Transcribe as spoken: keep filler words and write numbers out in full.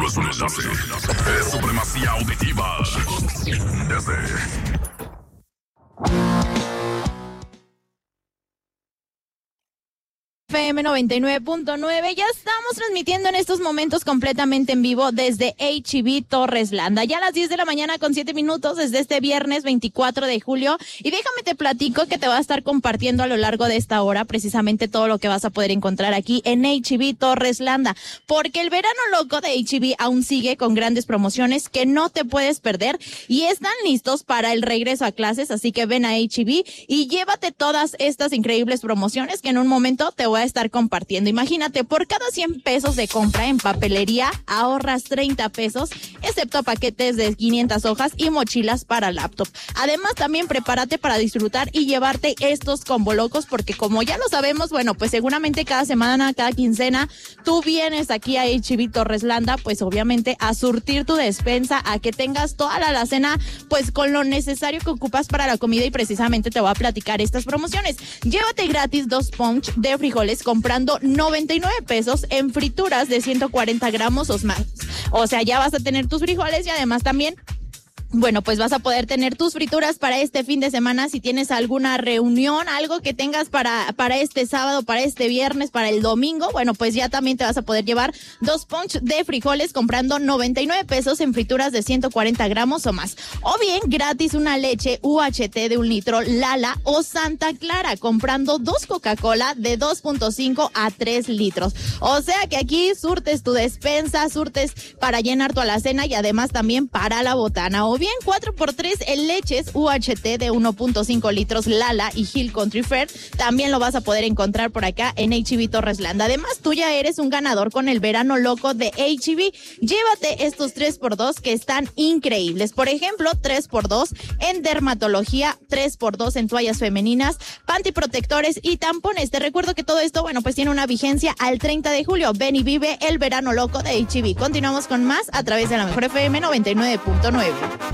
sabes un enlace. Es supremacía auditiva. Desde... F M noventa y nueve punto nueve, ya estamos transmitiendo en estos momentos completamente en vivo desde H E B Torres Landa, ya a las diez de la mañana con siete minutos desde este viernes veinticuatro de julio, y déjame te platico que te va a estar compartiendo a lo largo de esta hora precisamente todo lo que vas a poder encontrar aquí en H E B Torres Landa, porque el verano loco de H E B aún sigue con grandes promociones que no te puedes perder y están listos para el regreso a clases, así que ven a H E B y llévate todas estas increíbles promociones que en un momento te voy a estar compartiendo. Imagínate, por cada cien pesos de compra en papelería ahorras treinta pesos, excepto paquetes de quinientas hojas y mochilas para laptop. Además, también prepárate para disfrutar y llevarte estos combo locos, porque como ya lo sabemos, bueno, pues seguramente cada semana, cada quincena, tú vienes aquí a H E B Torres Landa, pues obviamente a surtir tu despensa, a que tengas toda la alacena, pues con lo necesario que ocupas para la comida, y precisamente te voy a platicar estas promociones. Llévate gratis dos punch de frijoles comprando noventa y nueve pesos en frituras de ciento cuarenta gramos o más. O sea, ya vas a tener tus frijoles y además también, bueno, pues vas a poder tener tus frituras para este fin de semana. Si tienes alguna reunión, algo que tengas para para este sábado, para este viernes, para el domingo, bueno, pues ya también te vas a poder llevar dos punch de frijoles comprando noventa y nueve pesos en frituras de ciento cuarenta gramos o más. O bien, gratis una leche U H T de un litro Lala o Santa Clara comprando dos Coca-Cola de dos punto cinco a tres litros. O sea que aquí surtes tu despensa, surtes para llenar tu alacena y además también para la botana. O bien cuatro por tres en leches U H T de uno punto cinco litros Lala y Hill Country Fair, también lo vas a poder encontrar por acá en H E B Torres Landa. Además, tú ya eres un ganador con el verano loco de H E B. Llévate estos tres por dos que están increíbles. Por ejemplo, tres por dos en dermatología, tres por dos en toallas femeninas, pantiprotectores y tampones. Te recuerdo que todo esto, bueno, pues tiene una vigencia al treinta de julio. Ven y vive el verano loco de H E B. Continuamos con más a través de la mejor F M noventa y nueve punto nueve.